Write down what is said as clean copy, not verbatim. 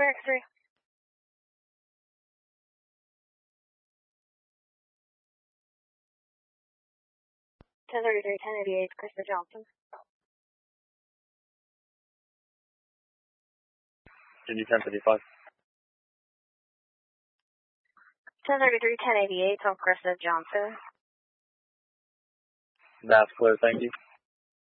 America 3. 1033, 1088, Christopher Johnson. Indy 1055. 1033, 1088, on Christopher Johnson. That's clear, thank you.